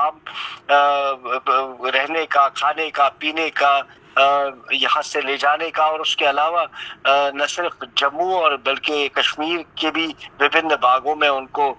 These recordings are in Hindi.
इंतजाम रहने का, खाने का, पीने का, यहाँ से ले जाने का, और उसके अलावा न सिर्फ जम्मू और बल्कि कश्मीर के भी विभिन्न भागों में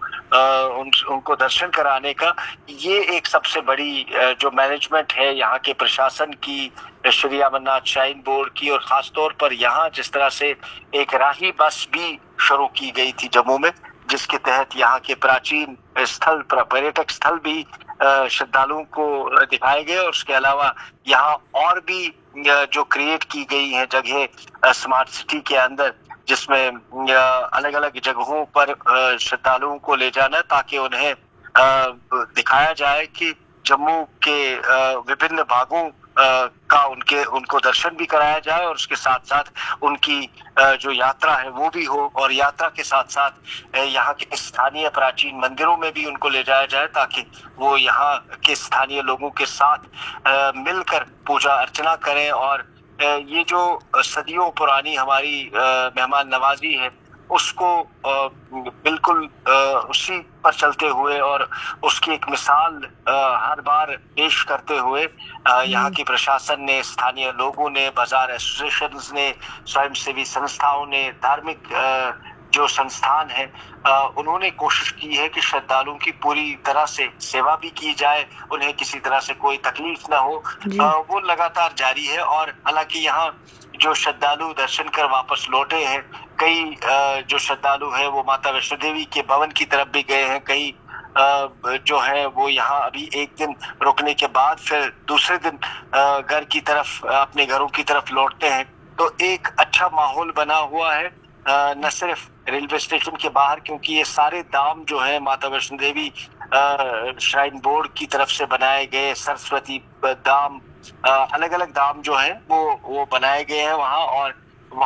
उनको दर्शन कराने का, ये एक सबसे बड़ी जो मैनेजमेंट है यहाँ के प्रशासन की, श्री अमरनाथ श्राइन बोर्ड की, और खास तौर पर यहाँ जिस तरह से एक राही बस भी शुरू की गई थी जम्मू में, जिसके तहत यहाँ के प्राचीन स्थल, पर्यटक स्थल भी श्रद्धालुओं को दिखाए गए। और उसके अलावा यहाँ और भी जो क्रिएट की गई है जगह स्मार्ट सिटी के अंदर, जिसमें अलग अलग जगहों पर श्रद्धालुओं को ले जाना, ताकि उन्हें दिखाया जाए कि जम्मू के विभिन्न भागों का उनको दर्शन भी कराया जाए, और उसके साथ साथ उनकी जो यात्रा है वो भी हो, और यात्रा के साथ साथ यहाँ के स्थानीय प्राचीन मंदिरों में भी उनको ले जाया जाए, ताकि वो यहाँ के स्थानीय लोगों के साथ मिलकर पूजा अर्चना करें। और ये जो सदियों पुरानी हमारी मेहमान नवाजी है, उसको बिल्कुल उसी पर चलते हुए और उसकी एक मिसाल हर बार पेश करते हुए यहाँ की प्रशासन ने, स्थानीय लोगों ने, बाजार एसोसिएशंस ने, स्वयंसेवी संस्थाओं ने, धार्मिक जो संस्थान है, उन्होंने कोशिश की है कि श्रद्धालुओं की पूरी तरह से सेवा भी की जाए, उन्हें किसी तरह से कोई तकलीफ ना हो, वो लगातार जारी है। और हालांकि यहाँ जो श्रद्धालु दर्शन कर वापस लौटे हैं, कई जो श्रद्धालु हैं वो माता वैष्णो देवी के भवन की तरफ भी गए हैं, कई जो है वो यहाँ अभी एक दिन रुकने के बाद फिर दूसरे दिन घर की तरफ, अपने घरों की तरफ लौटते हैं। तो एक अच्छा माहौल बना हुआ है, न सिर्फ रेलवे स्टेशन के बाहर, क्योंकि ये सारे दाम जो है माता वैष्णो देवी श्राइन बोर्ड की तरफ से बनाए गए, सरस्वती दाम, अलग अलग दाम जो है वो बनाए गए हैं वहाँ। और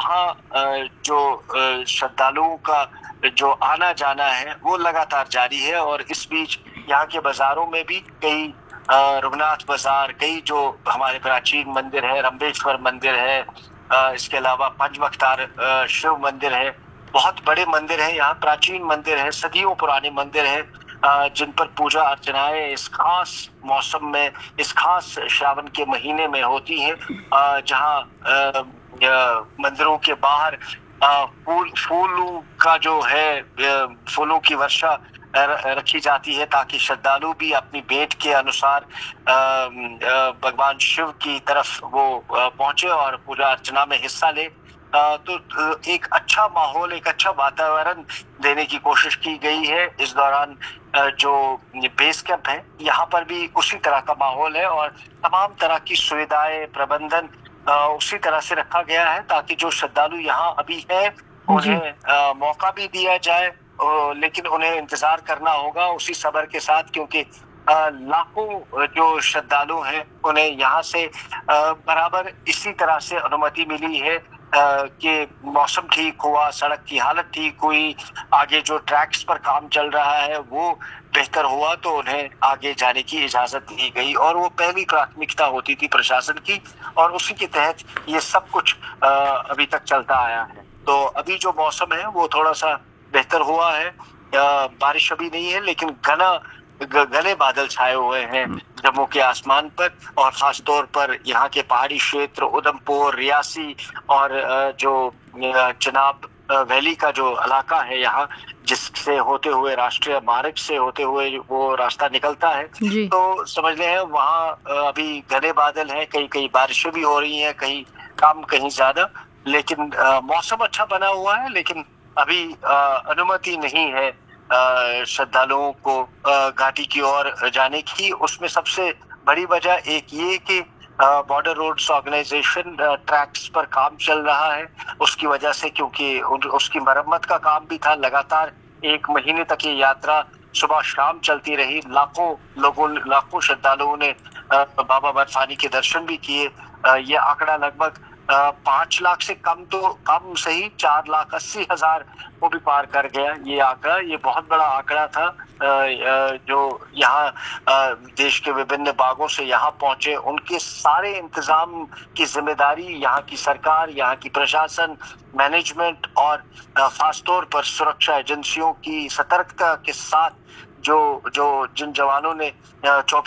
वहाँ जो श्रद्धालुओं का जो आना जाना है वो लगातार जारी है। और इस बीच यहाँ के बाजारों में भी कई रघुनाथ बाजार, कई जो हमारे प्राचीन मंदिर है, रंबेश्वर मंदिर है, इसके अलावा पंचमख्तार शिव मंदिर है, बहुत बड़े मंदिर है यहाँ, प्राचीन मंदिर है, सदियों पुराने मंदिर है, जिन पर पूजा अर्चनाएं इस खास मौसम में, इस खास श्रावण के महीने में होती हैं, जहाँ मंदिरों के बाहर फूलों का जो है, फूलों की वर्षा रखी जाती है, ताकि श्रद्धालु भी अपनी भेंट के अनुसार भगवान शिव की तरफ वो पहुंचे और पूजा अर्चना में हिस्सा ले। तो एक अच्छा माहौल, एक अच्छा वातावरण देने की कोशिश की गई है। इस दौरान जो बेस कैंप है यहाँ पर भी उसी तरह का माहौल है, और तमाम तरह की सुविधाएं, प्रबंधन उसी तरह से रखा गया है, ताकि जो श्रद्धालु यहाँ अभी हैं उन्हें मौका भी दिया जाए, लेकिन उन्हें इंतजार करना होगा उसी सब्र के साथ, क्योंकि लाखों जो श्रद्धालु हैं उन्हें यहाँ से बराबर इसी तरह से अनुमति मिली है कि मौसम ठीक हुआ, सड़क की हालत ठीक हुई, आगे जो ट्रैक्स पर काम चल रहा है वो बेहतर हुआ, तो उन्हें आगे जाने की इजाजत दी गई, और वो पहली प्राथमिकता होती थी प्रशासन की, और उसी के तहत ये सब कुछ अभी तक चलता आया है। तो अभी जो मौसम है वो थोड़ा सा बेहतर हुआ है, बारिश अभी नहीं है, लेकिन घने बादल छाए हुए हैं जम्मू के आसमान पर, और खास तौर पर यहाँ के पहाड़ी क्षेत्र, उधमपुर, रियासी और जो चिनाब वैली का जो इलाका है यहाँ, जिससे होते हुए राष्ट्रीय मार्ग से होते हुए वो रास्ता निकलता है, तो समझ लें वहाँ अभी घने बादल हैं, कहीं बारिशें भी हो रही हैं, कहीं कम कहीं ज्यादा, लेकिन मौसम अच्छा बना हुआ है। लेकिन अभी अनुमति नहीं है श्रद्धालुओं को घाटी की ओर जाने की। उसमें सबसे बड़ी वजह एक ये कि बॉर्डर रोड्स ऑर्गेनाइजेशन ट्रैक्स पर काम चल रहा है, उसकी वजह से, क्योंकि उसकी मरम्मत का काम भी था, लगातार एक महीने तक ये यात्रा सुबह शाम चलती रही, लाखों श्रद्धालुओं ने बाबा बर्फानी के दर्शन भी किए। ये आंकड़ा लगभग 5 लाख से कम सही 4,80,000 को भी पार कर गया ये आंकड़ा। ये बहुत बड़ा आंकड़ा था जो यहाँ देश के विभिन्न भागों से यहाँ पहुंचे। उनके सारे इंतजाम की जिम्मेदारी यहाँ की सरकार, यहाँ की प्रशासन, मैनेजमेंट और खास तौर पर सुरक्षा एजेंसियों की सतर्कता के साथ जिन जवानों ने